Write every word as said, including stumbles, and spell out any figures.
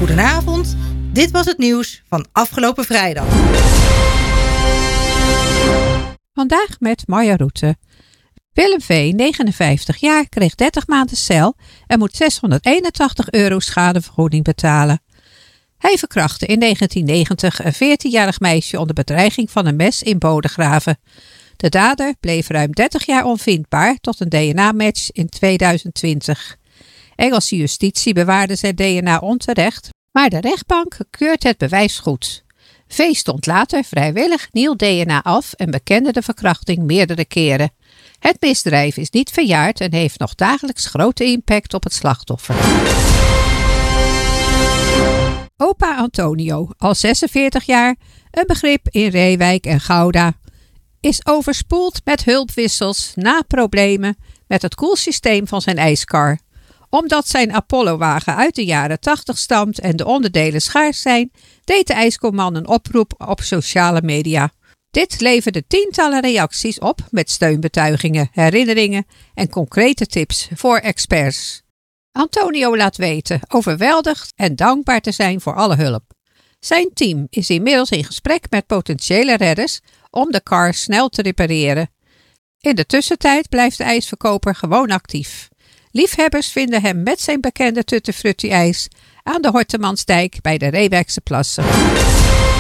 Goedenavond, dit was het nieuws van afgelopen vrijdag. Vandaag met Marja Rutte. Willem V., negenenvijftig jaar, kreeg dertig maanden cel en moet zeshonderdeenentachtig euro schadevergoeding betalen. Hij verkrachtte in negentien negentig een veertienjarig meisje onder bedreiging van een mes in Bodegraven. De dader bleef ruim dertig jaar onvindbaar tot een D N A-match in tweeduizend twintig. Engelse justitie bewaarde zijn D N A onterecht, maar de rechtbank keurt het bewijs goed. V stond later vrijwillig nieuw D N A af en bekende de verkrachting meerdere keren. Het misdrijf is niet verjaard en heeft nog dagelijks grote impact op het slachtoffer. Opa Antonio, al zesenveertig jaar, een begrip in Reewijk en Gouda, is overspoeld met hulpwissels na problemen met het koelsysteem van zijn ijskar. Omdat zijn Apollo-wagen uit de jaren tachtig stamt en de onderdelen schaars zijn, deed de ijskoman een oproep op sociale media. Dit leverde tientallen reacties op met steunbetuigingen, herinneringen en concrete tips voor experts. Antonio laat weten overweldigd en dankbaar te zijn voor alle hulp. Zijn team is inmiddels in gesprek met potentiële redders om de kar snel te repareren. In de tussentijd blijft de ijsverkoper gewoon actief. Liefhebbers vinden hem met zijn bekende Tutti Frutti ijs aan de Hortemansdijk bij de Reewijkse Plassen.